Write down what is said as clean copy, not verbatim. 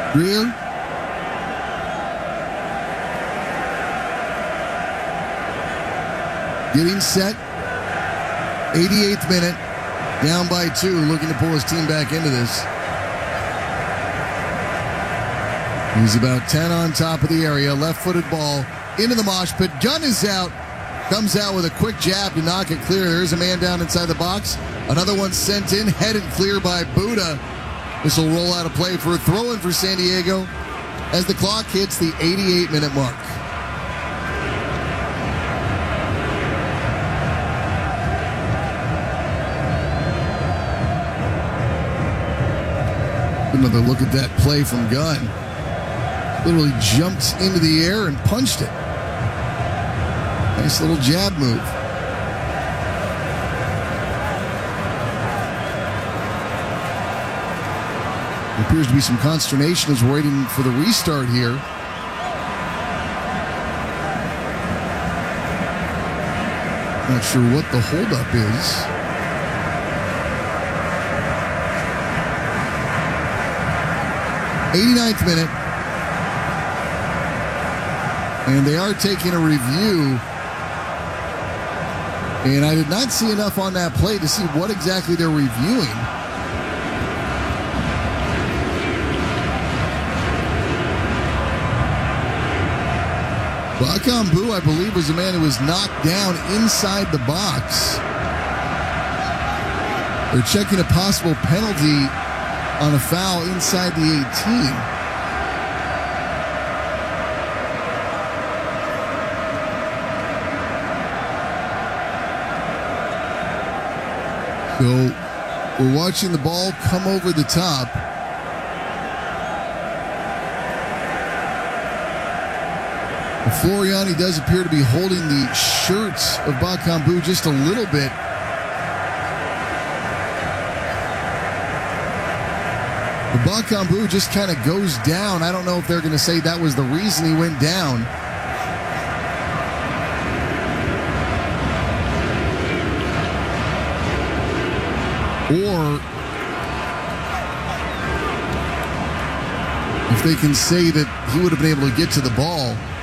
Greer. Getting set. 88th minute. Down by 2. Looking to pull his team back into this. He's about 10 on top of the area. Left-footed ball into the mosh pit. Gunn is out. Comes out with a quick jab to knock it clear. There's a man down inside the box. Another one sent in. Headed clear by Buddha. This will roll out a play for a throw-in for San Diego as the clock hits the 88-minute mark. Another look at that play from Gunn. Literally jumped into the air and punched it. Nice little jab move. There appears to be some consternation as we're waiting for the restart here. Not sure what the holdup is. '89th minute. And they are taking a review. And I did not see enough on that play to see what exactly they're reviewing. Bakambu, I believe, was the man who was knocked down inside the box. They're checking a possible penalty on a foul inside the 18. So we're watching the ball come over the top. Floriani does appear to be holding the shirt of Bakambu just a little bit. The Bakambu just kind of goes down. I don't know if they're going to say that was the reason he went down. Or if they can say that he would have been able to get to the ball.